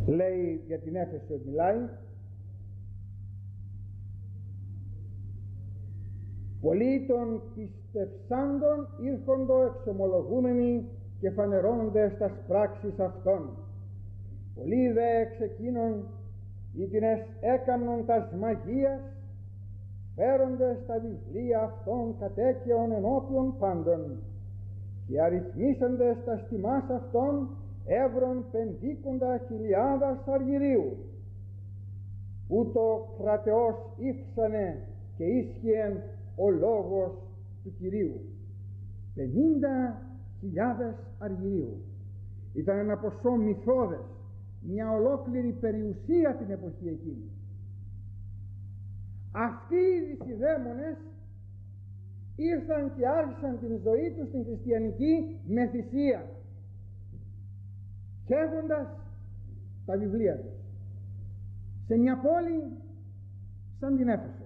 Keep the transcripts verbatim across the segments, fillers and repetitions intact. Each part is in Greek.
Λέει για την Έφεσο, μιλάει: πολλοί των πιστευσάντων ήρχοντο εξομολογούμενοι και φανερώνονται στας πράξεις αυτών. Πολλοί δε εξ εκείνων ήτινες έκαμνον τας μαγείας, φέρονται στα βιβλία αυτών κατέκαιον ενώπιον πάντων, και αριθμίσαντες τα τιμάς αυτών εύρων πεντήκοντα χιλιάδας αργυρίου. Ούτω κρατεός ύψανε και ίσχυεν ο λόγος του Κυρίου. Πενήντα χιλιάδες αργυρίου. Ήταν ένα ποσό μυθώδες, μια ολόκληρη περιουσία την εποχή εκείνη. Αυτοί οι δυσιδαίμονες ήρθαν και άρχισαν την ζωή τους στην χριστιανική με θυσία, καίγοντας τα βιβλία τους σε μια πόλη σαν την Έφεσο.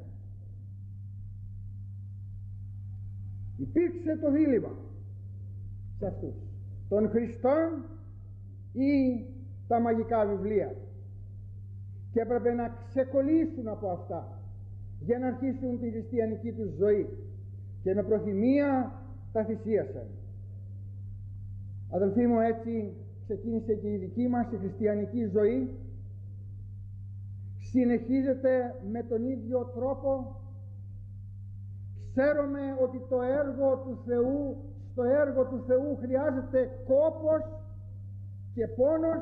Υπήρξε το δίλημμα σε αυτούς, των Χριστών ή τα μαγικά βιβλία, και έπρεπε να ξεκολλήσουν από αυτά για να αρχίσουν την χριστιανική τους ζωή, και με προθυμία τα θυσίασαν. Αδελφοί μου, έτσι ξεκίνησε και η δική μας η χριστιανική ζωή. Συνεχίζεται με τον ίδιο τρόπο. Ξέρουμε ότι το έργο του Θεού, στο έργο του Θεού χρειάζεται κόπος και πόνος,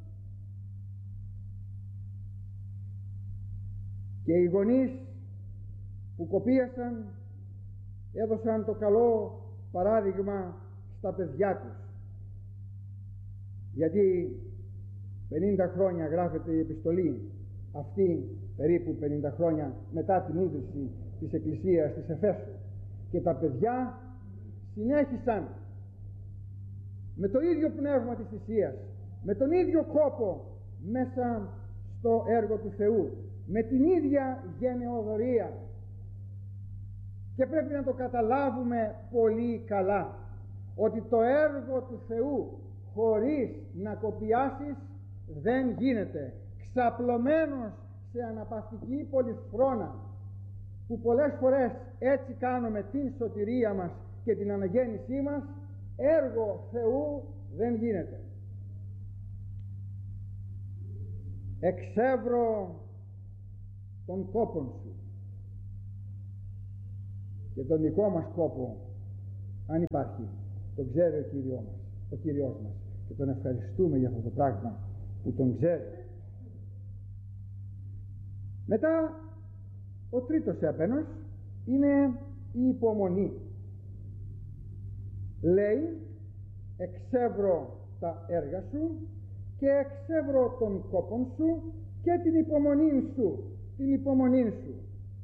και οι γονείς που κοπίασαν έδωσαν το καλό παράδειγμα στα παιδιά τους. Γιατί πενήντα χρόνια γράφεται η επιστολή αυτή, περίπου πενήντα χρόνια μετά την ίδρυση της Εκκλησίας της Εφέσου, και τα παιδιά συνέχισαν με το ίδιο πνεύμα της θυσίας, με τον ίδιο κόπο μέσα στο έργο του Θεού, με την ίδια γενεοδορία. Και πρέπει να το καταλάβουμε πολύ καλά, ότι το έργο του Θεού χωρίς να κοπιάσεις δεν γίνεται. Ξαπλωμένος σε αναπαυτική πολυθρόνα, που πολλές φορές έτσι κάνουμε την σωτηρία μας και την αναγέννησή μας, έργο Θεού δεν γίνεται. Εξεύρω των κόπων σου, και τον δικό μας κόπο, αν υπάρχει, τον ξέρει ο Κύριος μας, ο Κύριος μας, και τον ευχαριστούμε για αυτό το πράγμα που τον ξέρει. Μετά ο τρίτος έπαινος είναι η υπομονή. Λέει: εξεύρω τα έργα σου και εξεύρω τον κόπον σου και την υπομονή σου, την υπομονή σου.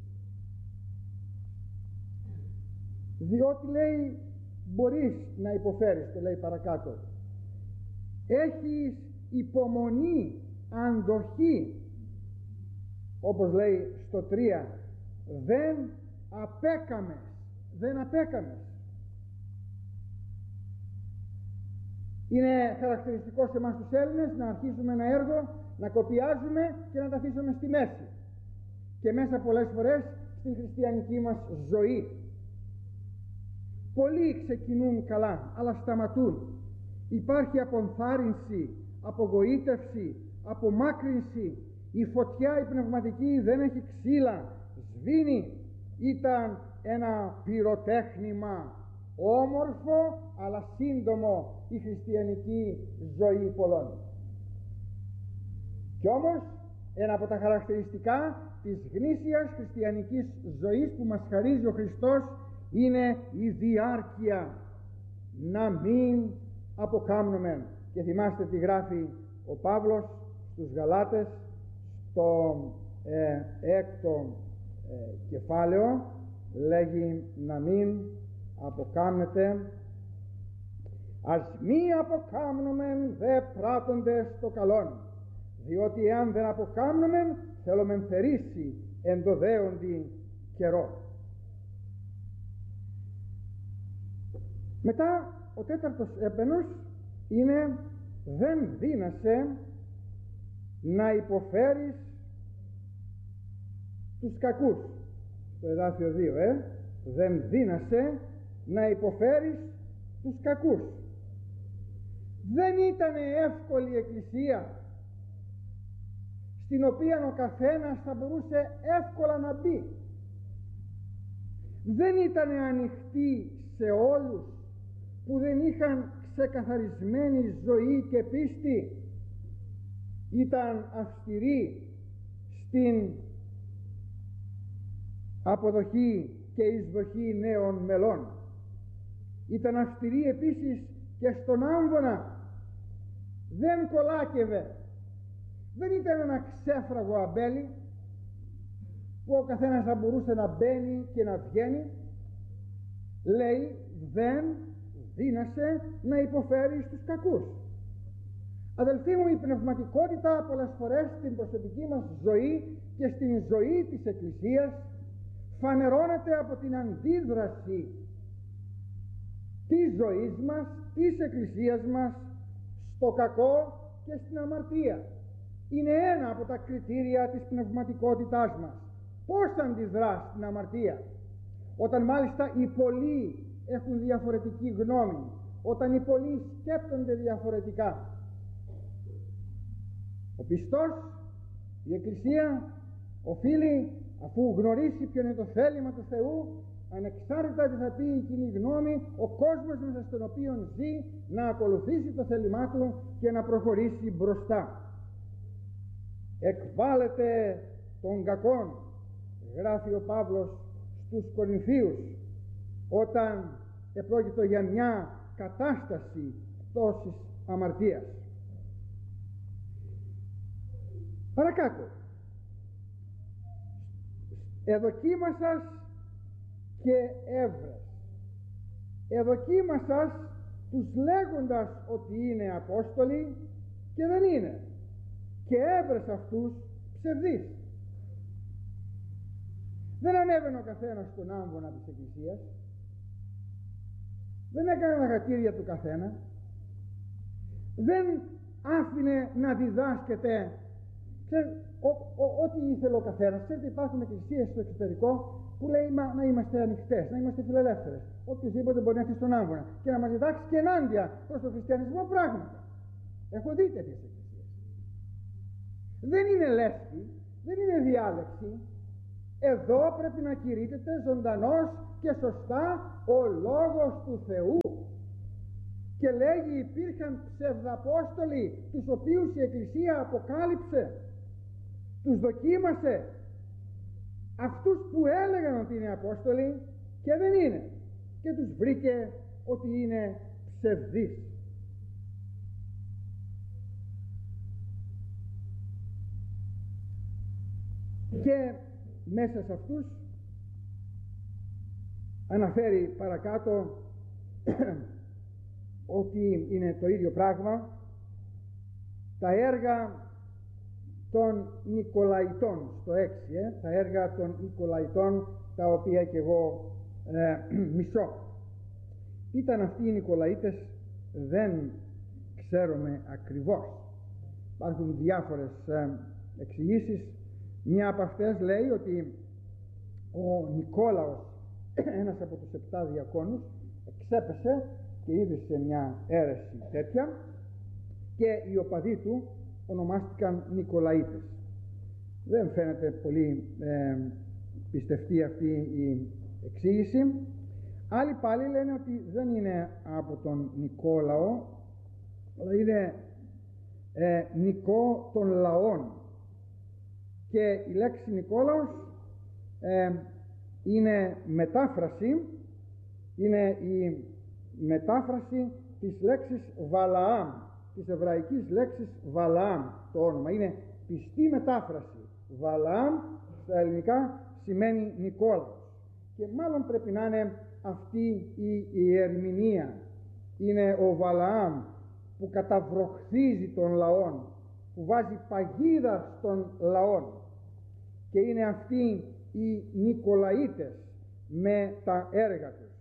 Διότι, λέει, μπορείς να υποφέρεις, το λέει παρακάτω. Έχεις υπομονή, αντοχή, όπως λέει στο τρία, δεν απέκαμες, δεν απέκαμες. Είναι χαρακτηριστικό σε εμάς τους Έλληνες να αρχίσουμε ένα έργο, να κοπιάζουμε και να τα αφήσουμε στη μέση, και μέσα πολλές φορές στην χριστιανική μας ζωή. Πολλοί ξεκινούν καλά, αλλά σταματούν. Υπάρχει απονθάρρυνση, απογοήτευση, απομάκρυνση. Η φωτιά η πνευματική δεν έχει ξύλα, σβήνει. Ήταν ένα πυροτέχνημα όμορφο αλλά σύντομο η χριστιανική ζωή πολλών. Κι όμως ένα από τα χαρακτηριστικά της γνήσιας χριστιανικής ζωής που μας χαρίζει ο Χριστός είναι η διάρκεια. Να μην αποκάμνομεν. Και θυμάστε τι γράφει ο Παύλος στους Γαλάτες στο ε, έκτο ε, κεφάλαιο, λέγει να μην αποκάμνετε. Ας μη αποκάμνομεν δε πράττοντες το καλόν, διότι εάν δεν αποκάμνομεν θέλομεν θερήσει εν το δέοντι καιρό. Μετά ο τέταρτος έπαινος είναι: δεν δύνασε να υποφέρεις τους κακούς. Το εδάφιο δύο, ε, δεν δύνασε να υποφέρεις τους κακούς. Δεν ήταν εύκολη εκκλησία στην οποία ο καθένας θα μπορούσε εύκολα να μπει. Δεν ήταν ανοιχτή σε όλους που δεν είχαν ξεκαθαρισμένη ζωή και πίστη. Ήταν αυστηρή στην αποδοχή και εισδοχή νέων μελών. Ήταν αυστηρή επίσης και στον άμβονα. Δεν κολάκευε. Δεν ήταν ένα ξέφραγο αμπέλι που ο καθένας θα μπορούσε να μπαίνει και να βγαίνει. Λέει, δεν δύνασε να υποφέρει στους κακούς. Αδελφοί μου, η πνευματικότητα πολλές φορές στην προσωπική μας ζωή και στην ζωή της Εκκλησίας φανερώνεται από την αντίδραση της ζωής μας, της Εκκλησίας μας στο κακό και στην αμαρτία. Είναι ένα από τα κριτήρια της πνευματικότητάς μας. Πώς αντιδρά στην αμαρτία? Όταν μάλιστα οι πολλοί έχουν διαφορετική γνώμη, όταν οι πολλοί σκέπτονται διαφορετικά. Ο πιστός, η Εκκλησία, οφείλει, αφού γνωρίσει ποιο είναι το θέλημα του Θεού, ανεξάρτητα τι θα πει η κοινή γνώμη, ο κόσμος μέσα στον οποίο ζει, να ακολουθήσει το θέλημά του και να προχωρήσει μπροστά. Εκβάλλεται των κακών, γράφει ο Παύλος στους Κορινθίους, όταν επρόκειτο για μια κατάσταση τόσης αμαρτίας. Παρακάτω, εδοκίμασας και έβρες. Εδοκίμασας τους λέγοντας ότι είναι Απόστολοι και δεν είναι, και έβρες αυτούς ψευδείς. Δεν ανέβαινε ο καθένας στον άμβονα της Εκκλησίας, δεν έκανε τα χατήρια του καθένα, δεν άφηνε να διδάσκεται ό,τι ήθελε ο καθένας. Ξέρετε, υπάρχουν εκκλησίες στο εξωτερικό που λέει μα, να είμαστε ανοιχτές, να είμαστε φιλελεύθερες. Οποιοςδήποτε μπορεί να έρθει στον άμβονα και να μας διδάξει και ενάντια προς τον χριστιανισμό πράγματα. Έχω δει τέτοιες εκκλησίες. Δεν είναι λέσχη, δεν είναι διάλεξη. Εδώ πρέπει να κηρύττεται ζωντανός και σωστά ο Λόγος του Θεού. Και λέγει, υπήρχαν ψευδαπόστολοι τους οποίους η Εκκλησία αποκάλυψε, τους δοκίμασε, αυτούς που έλεγαν ότι είναι Απόστολοι και δεν είναι, και τους βρήκε ότι είναι ψευδείς. Και μέσα σε αυτούς αναφέρει παρακάτω ότι είναι το ίδιο πράγμα τα έργα των Νικολαϊτών στο έξι, ε, τα έργα των Νικολαϊτών, τα οποία και εγώ ε, μισώ. Ήταν αυτοί οι Νικολαίτες, δεν ξέρουμε ακριβώς. Υπάρχουν διάφορες ε, εξηγήσεις. Μια από αυτές λέει ότι ο Νικόλαος, ένας από τους επτά διακόνους, εξέπεσε και είδησε μια αίρεση τέτοια και οι οπαδοί του ονομάστηκαν Νικολαίτες. Δεν φαίνεται πολύ ε, πιστευτή αυτή η εξήγηση. Άλλοι πάλι λένε ότι δεν είναι από τον Νικόλαο, αλλά είναι ε, Νικό των λαών, και η λέξη Νικόλαος ε, είναι μετάφραση, είναι η μετάφραση της λέξης Βαλαάμ, της εβραϊκής λέξης Βαλαάμ. Το όνομα είναι πιστή μετάφραση. Βαλαάμ στα ελληνικά σημαίνει Νικόλαος, και μάλλον πρέπει να είναι αυτή η, η ερμηνεία. Είναι ο Βαλαάμ που καταβροχθίζει των λαών, που βάζει παγίδα στον λαών, και είναι αυτοί οι Νικολαίτες με τα έργα τους.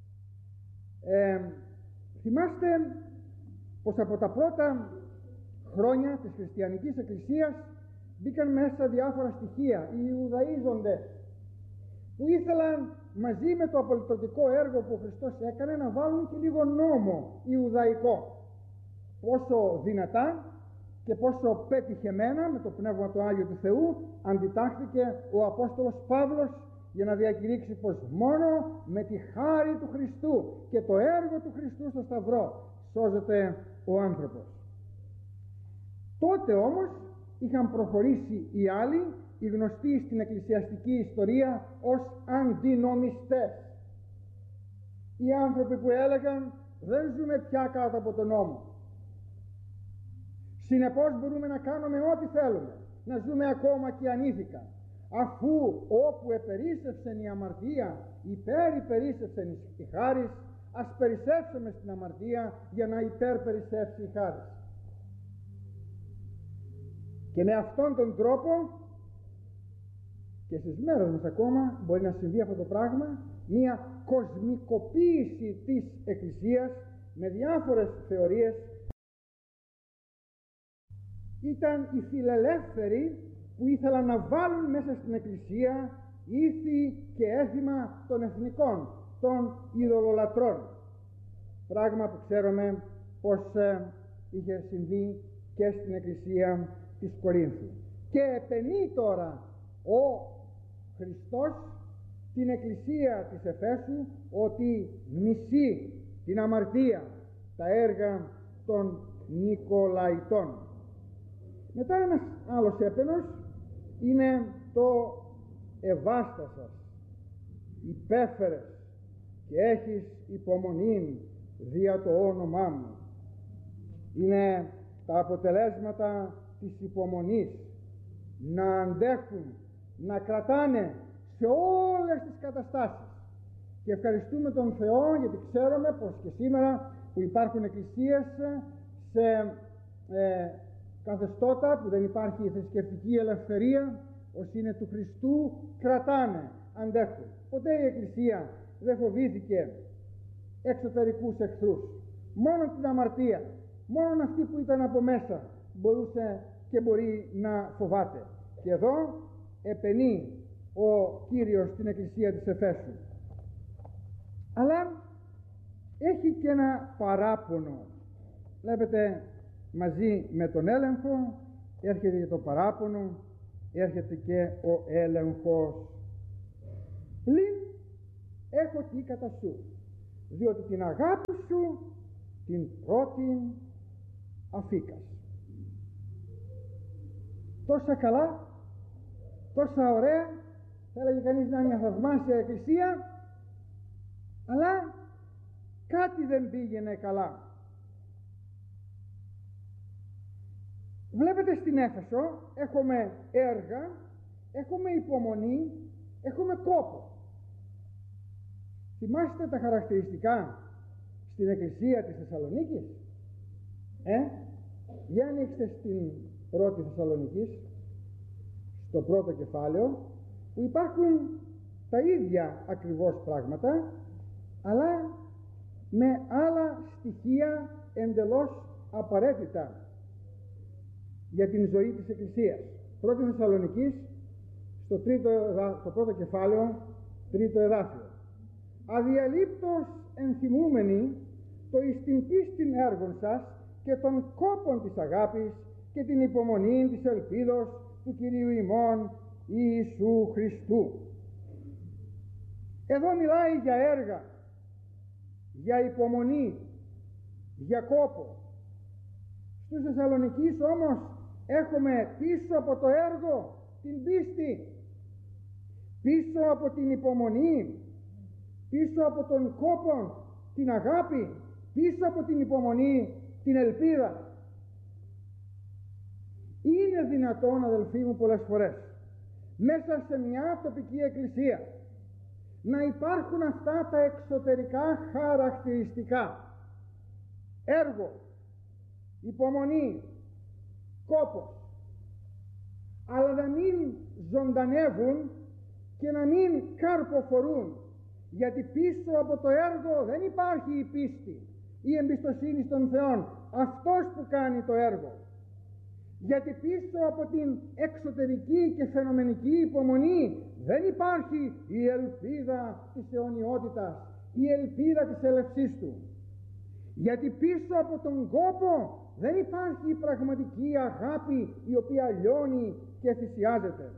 Ε, θυμάστε πως από τα πρώτα χρόνια της χριστιανικής εκκλησίας μπήκαν μέσα διάφορα στοιχεία, οι Ιουδαίζοντες, που ήθελαν μαζί με το απολυτρωτικό έργο που ο Χριστός έκανε να βάλουν και λίγο νόμο Ιουδαϊκό. Πόσο δυνατά και πόσο πετυχεμένα με το Πνεύμα του Άγιο του Θεού αντιτάχθηκε ο Απόστολος Παύλος για να διακηρύξει πως μόνο με τη χάρη του Χριστού και το έργο του Χριστού στο Σταυρό σώζεται ο άνθρωπος. Τότε όμως είχαν προχωρήσει οι άλλοι, οι γνωστοί στην εκκλησιαστική ιστορία ως αντινομιστές. Οι άνθρωποι που έλεγαν δεν ζούμε πια κάτω από τον νόμο. Συνεπώς μπορούμε να κάνουμε ό,τι θέλουμε, να ζούμε ακόμα και ανήθικα, αφού όπου επερίσσευσεν η αμαρτία, υπέρ υπερίσσευσεν η χάρις, ας περισσεύσουμε στην αμαρτία για να υπερπερισσεύσει η χάρις. Και με αυτόν τον τρόπο και στις μέρες μας ακόμα μπορεί να συμβεί αυτό το πράγμα, μια κοσμικοποίηση της Εκκλησίας με διάφορες θεωρίες. Ήταν οι φιλελεύθεροι που ήθελαν να βάλουν μέσα στην Εκκλησία ήθη και έθιμα των εθνικών, των ειδωλολατρών, πράγμα που ξέρουμε πως ε, είχε συμβεί και στην Εκκλησία της Κορίνθου. Και επενεί τώρα ο Χριστός την Εκκλησία της Εφέσου ότι μισεί την αμαρτία, τα έργα των Νικολαϊτών. Μετά ένας άλλος έπαινος είναι το «Ευάστασας, υπέφερες και έχεις υπομονήν δια το όνομά μου». Είναι τα αποτελέσματα της υπομονής, να αντέχουν, να κρατάνε σε όλες τις καταστάσεις. Και ευχαριστούμε τον Θεό, γιατί ξέρουμε πως και σήμερα που υπάρχουν εκκλησίες σε ε, καθεστώτα που δεν υπάρχει η θρησκευτική ελευθερία, ως είναι του Χριστού, κρατάνε, αντέχουν. Ποτέ η Εκκλησία δεν φοβήθηκε εξωτερικούς εχθρούς. Μόνο την αμαρτία, μόνο αυτή που ήταν από μέσα μπορούσε και μπορεί να φοβάται. Και εδώ επενεί ο Κύριος στην Εκκλησία της Εφέσου. Αλλά έχει και ένα παράπονο. Βλέπετε, μαζί με τον έλεγχο έρχεται και το παράπονο, έρχεται και ο έλεγχος. Πλην έχω τι κατά σου, διότι την αγάπη σου την πρώτη αφήκας. Τόσα καλά, τόσα ωραία, θα έλεγε κανείς να είναι μια θαυμάσια εκκλησία, αλλά κάτι δεν πήγαινε καλά. Βλέπετε, στην Έφεσο έχουμε έργα, έχουμε υπομονή, έχουμε κόπο. Θυμάστε τα χαρακτηριστικά στην εκκλησία της Θεσσαλονίκης? Ε, για ανοίξτε στην πρώτη Θεσσαλονικής, στο πρώτο κεφάλαιο, που υπάρχουν τα ίδια ακριβώς πράγματα, αλλά με άλλα στοιχεία εντελώς απαραίτητα για την ζωή της Εκκλησίας. Πρώτη Θεσσαλονικής, στο, τρίτο, στο πρώτο κεφάλαιο, τρίτο εδάφιο. Αδιαλείπτως ενθυμούμενοι το εις την πίστην έργων σας και των κόπων της αγάπης και την υπομονή της ελπίδος του Κυρίου ημών Ιησού Χριστού. Εδώ μιλάει για έργα, για υπομονή, για κόπο. Στους Θεσσαλονικείς όμως έχουμε πίσω από το έργο την πίστη, πίσω από την υπομονή, πίσω από τον κόπο την αγάπη, πίσω από την υπομονή την ελπίδα. Είναι δυνατόν, αδελφοί μου, πολλές φορές μέσα σε μια τοπική εκκλησία να υπάρχουν αυτά τα εξωτερικά χαρακτηριστικά: έργο, υπομονή, κόπος, αλλά να μην ζωντανεύουν και να μην καρποφορούν, γιατί πίσω από το έργο δεν υπάρχει η πίστη, η εμπιστοσύνη στον Θεό, αυτός που κάνει το έργο. Γιατί πίσω από την εξωτερική και φαινομενική υπομονή δεν υπάρχει η ελπίδα της αιωνιότητας, η ελπίδα της έλευσής του. Γιατί πίσω από τον κόπο δεν υπάρχει η πραγματική αγάπη η οποία λιώνει και θυσιάζεται.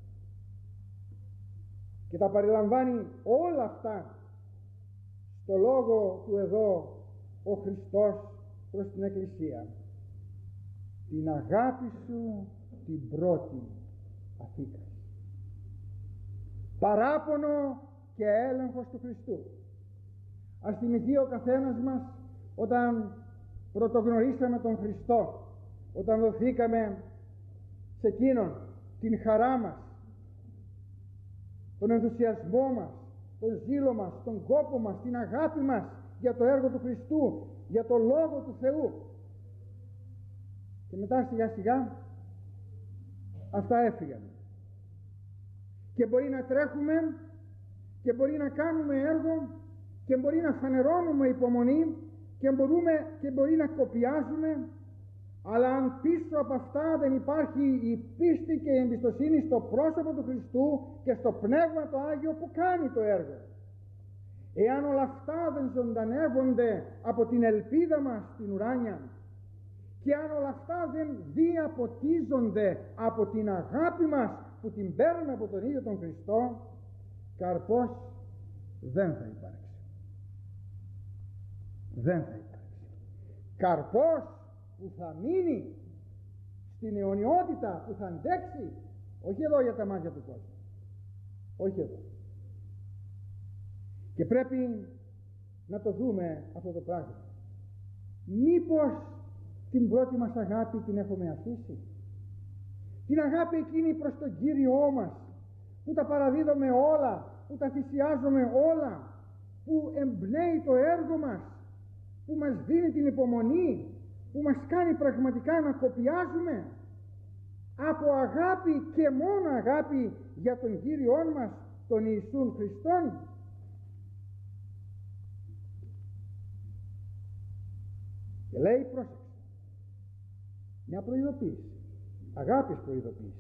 Και τα περιλαμβάνει όλα αυτά στο λόγο του εδώ ο Χριστός προς την Εκκλησία. Την αγάπη σου την πρώτη αφήκαση. Παράπονο και έλεγχος του Χριστού. Ας θυμηθεί ο καθένας μας όταν πρωτογνωρίσαμε τον Χριστό, όταν δοθήκαμε σε Εκείνον την χαρά μας, τον ενθουσιασμό μας, τον ζήλο μας, τον κόπο μας, την αγάπη μας για το έργο του Χριστού, για το Λόγο του Θεού. Και μετά σιγά σιγά αυτά έφυγαν. Και μπορεί να τρέχουμε και μπορεί να κάνουμε έργο και μπορεί να φανερώνουμε υπομονή και, μπορούμε, και μπορεί να κοπιάζουμε, αλλά αν πίσω από αυτά δεν υπάρχει η πίστη και η εμπιστοσύνη στο πρόσωπο του Χριστού και στο Πνεύμα το Άγιο που κάνει το έργο, εάν όλα αυτά δεν ζωντανεύονται από την ελπίδα μας στην ουράνια και αν όλα αυτά δεν διαποτίζονται από την αγάπη μας που την παίρνουμε από τον ίδιο τον Χριστό, καρπός δεν θα υπάρξει. Δεν θα υπάρξει. Καρπός που θα μείνει στην αιωνιότητα, που θα αντέξει, όχι εδώ για τα μάτια του κόσμου, όχι εδώ. Και πρέπει να το δούμε αυτό το πράγμα. Μήπως την πρώτη μας αγάπη την έχουμε αφήσει? Την αγάπη εκείνη προς τον Κύριό μας, που τα παραδίδουμε όλα, που τα θυσιάζουμε όλα, που εμπνέει το έργο μας, που μας δίνει την υπομονή, που μας κάνει πραγματικά να κοπιάζουμε από αγάπη και μόνο αγάπη για τον Κύριό μας, τον Ιησούν Χριστόν. Και λέει, πρόσεξε, μια προειδοποίηση, αγάπης προειδοποίηση.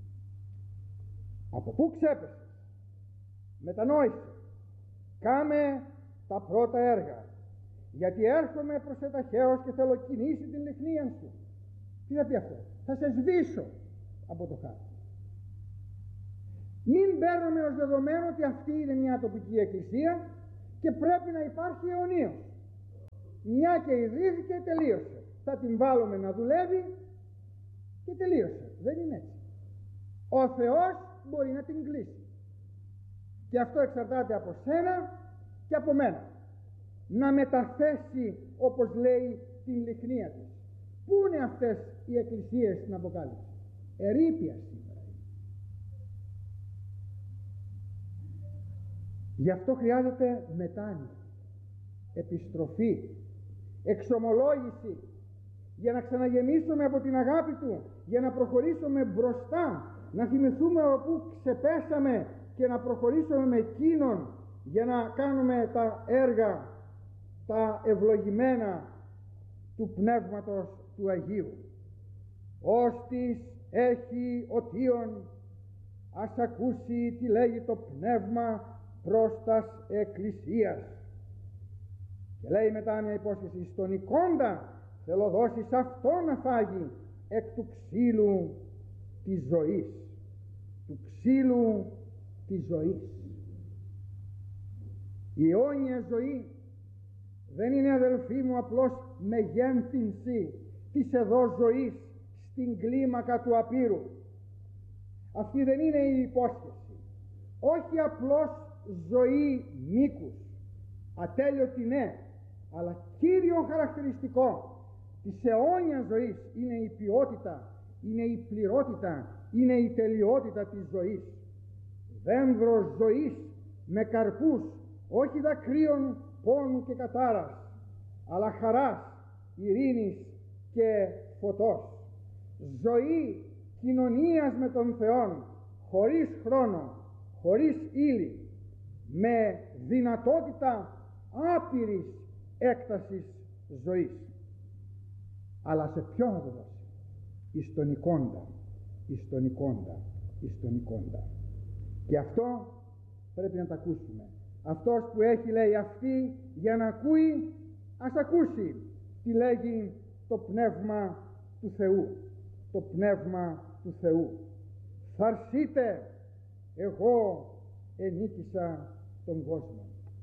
Από πού ξέπεσες? Μετανόησε, κάμε τα πρώτα έργα, γιατί έρχομαι προς εταχέως και θέλω κινήσει την λιχνία σου. Τι θα πει αυτό? Θα σε σβήσω από το χάρτη. Μην παίρνουμε ως δεδομένο ότι αυτή είναι μια τοπική εκκλησία και πρέπει να υπάρχει αιωνίως. Μια και ιδρύθηκε, τελείωσε. Θα την βάλουμε να δουλεύει και τελείωσε. Δεν είναι έτσι. Ο Θεός μπορεί να την κλείσει. Και αυτό εξαρτάται από σένα και από μένα. Να μεταθέσει, όπως λέει, την λιχνία της. Πού είναι αυτές οι εκκλησίες στην Αποκάλυψη? Ερείπια σήμερα. Γι' αυτό χρειάζεται μετάνοια, επιστροφή, εξομολόγηση, για να ξαναγεμίσουμε από την αγάπη Του, για να προχωρήσουμε μπροστά, να θυμηθούμε από πού ξεπέσαμε και να προχωρήσουμε με Εκείνον, για να κάνουμε τα έργα, τα ευλογημένα του Πνεύματος του Αγίου. Όστις έχει οτίον, ας ακούσει τι λέγει το Πνεύμα προς τας εκκλησίας. Και λέει μετά μια υπόσχεση, στον εικόντα θέλω δώσεις αυτό να φάγει εκ του ξύλου της ζωής, του ξύλου της ζωής. Η αιώνια ζωή δεν είναι, αδελφοί μου, απλώς μεγένθυνση της εδώ ζωής στην κλίμακα του απείρου. Αυτή δεν είναι η υπόσχεση. Όχι απλώς ζωή μήκους, ατέλειωτη ναι, αλλά κύριο χαρακτηριστικό της αιώνιας ζωής είναι η ποιότητα, είναι η πληρότητα, είναι η τελειότητα της ζωής. Δένδρος ζωής με καρπούς, όχι δακρύων πόνου και κατάρας, αλλά χαράς, ειρήνης και φωτός. Ζωή κοινωνίας με τον Θεόν, χωρίς χρόνο, χωρίς ύλη, με δυνατότητα άπειρης έκτασης ζωής. Αλλά σε ποιον θα το δώσει? εις τον εικόντα, εις τον εικόντα, εις τον εικόντα. Και αυτό πρέπει να τα ακούσουμε. Αυτός που έχει, λέει, αυτή για να ακούει, ας ακούσει τι λέγει το Πνεύμα του Θεού. Το Πνεύμα του Θεού. Θαρσείτε, εγώ ενίκησα τον κόσμο.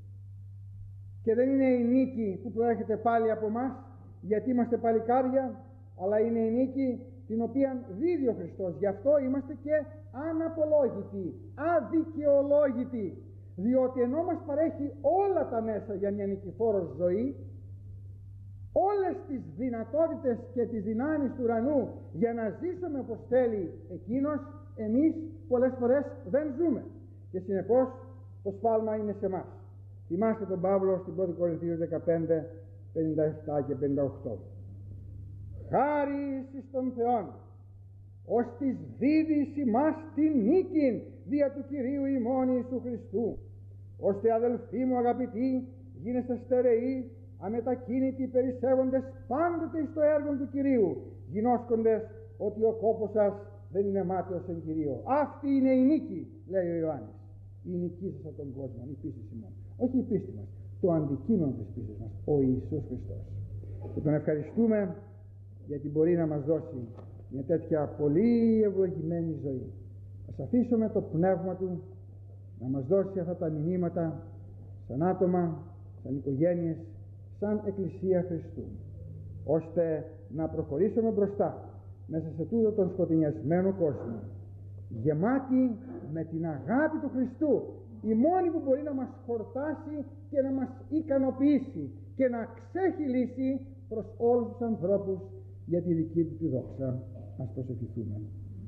Και δεν είναι η νίκη που προέρχεται πάλι από μας, γιατί είμαστε παλικάρια, αλλά είναι η νίκη την οποία δίδει ο Χριστός. Γι' αυτό είμαστε και αναπολόγητοι, αδικαιολόγητοι, διότι ενώ μας παρέχει όλα τα μέσα για μια νικηφόρος ζωή, όλες τις δυνατότητες και τις δυνάμεις του ουρανού για να ζήσουμε όπως θέλει εκείνος, εμείς πολλές φορές δεν ζούμε. Και συνεπώς το σφάλμα είναι σε εμάς. Θυμάστε τον Παύλο στην πρώτη Κορινθίους δεκαπέντε, πενήντα επτά και πενήντα οκτώ. Χάρις εις τον Θεόν, ως της δίδης ημάς την νίκην δια του Κυρίου ημών Ιησού Χριστού, ώστε αδελφοί μου αγαπητοί γίνεστε στερεοί, αμετακίνητοι, περισσεύοντες πάντοτε εις το έργο του Κυρίου, γινώσκοντες ότι ο κόπος σας δεν είναι μάταιος εν Κυρίω. Αυτή είναι η νίκη, λέει ο Ιωάννης. Η νική σας από τον κόσμο, η πίστη ημών. Όχι η πίστη μας, το αντικείμενο της πίστης μας, ο Ιησούς Χριστός. Και τον ευχαριστούμε γιατί μπορεί να μας δώσει μια τέτοια πολύ ευλογημένη ζωή. Ας αφήσουμε το Πνεύμα Του να μας δώσει αυτά τα μηνύματα σαν άτομα, σαν οικογένειες, σαν Εκκλησία Χριστού, ώστε να προχωρήσουμε μπροστά μέσα σε τούτο τον σκοτεινιασμένο κόσμο, γεμάτοι με την αγάπη του Χριστού, η μόνη που μπορεί να μας χορτάσει και να μας ικανοποιήσει και να ξεχυλήσει προς όλους τους ανθρώπους για τη δική του τη δόξα. Ας προσευχηθούμε.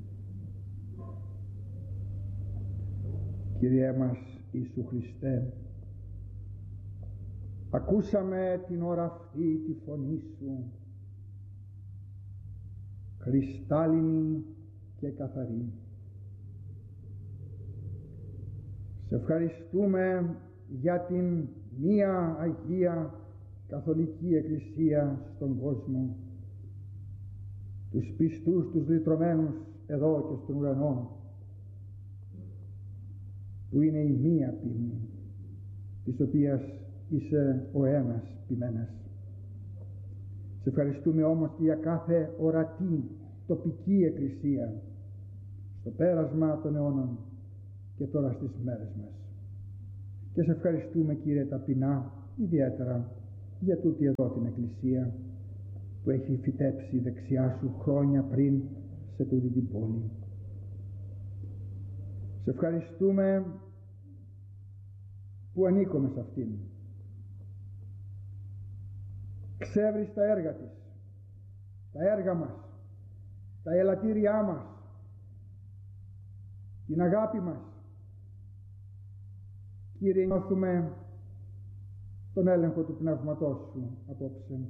Κύριε μας Ιησού Χριστέ, ακούσαμε την ώρα αυτή τη φωνή Σου, κρυστάλλινη και καθαρή. Σε ευχαριστούμε για την μία Αγία Καθολική Εκκλησία στον κόσμο, τους πιστούς, τους λυτρωμένους εδώ και στον ουρανό, που είναι η μία ποιμνή, της οποίας είσαι ο ένας ποιμένας. Σε ευχαριστούμε όμως και για κάθε ορατή τοπική εκκλησία στο πέρασμα των αιώνων και τώρα στις μέρες μας. Και σε ευχαριστούμε, Κύριε, ταπεινά ιδιαίτερα για τούτη εδώ την εκκλησία που έχει φυτέψει δεξιά Σου χρόνια πριν σε τούτη την πόλη. Σε ευχαριστούμε που ανήκουμε σε αυτήν. Ξεύρεις τα έργα της, τα έργα μας, τα ελαττήριά μας, την αγάπη μας. Κύριε, νιώθουμε τον έλεγχο του Πνεύματός Σου απόψε.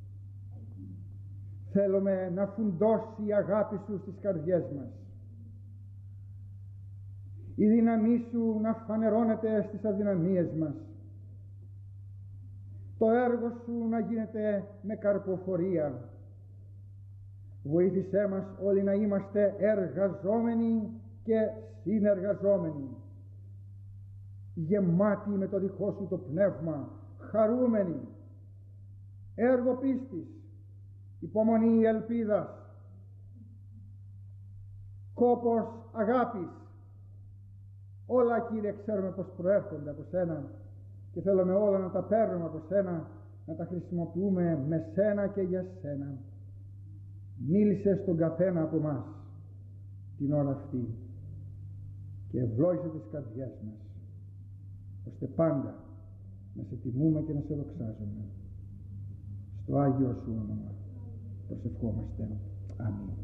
Θέλουμε να φουντώσει η αγάπη Σου στις καρδιές μας, η δύναμή Σου να φανερώνεται στις αδυναμίες μας, το έργο Σου να γίνεται με καρποφορία. Βοήθησέ μας όλοι να είμαστε εργαζόμενοι και συνεργαζόμενοι, γεμάτοι με το δικό Σου το πνεύμα, χαρούμενοι, έργο πίστης, υπομονή ελπίδας, κόπος αγάπης. Όλα, Κύριε, ξέρουμε πως προέρχονται από Σένα και θέλουμε όλα να τα παίρνουμε από Σένα, να τα χρησιμοποιούμε με Σένα και για Σένα. Μίλησε στον καθένα από μας την ώρα αυτή και ευλόγησε τις καρδιές μας, ώστε πάντα να Σε τιμούμε και να Σε δοξάζουμε. Στο Άγιο Σου όνομα προσευχόμαστε. Αμήν.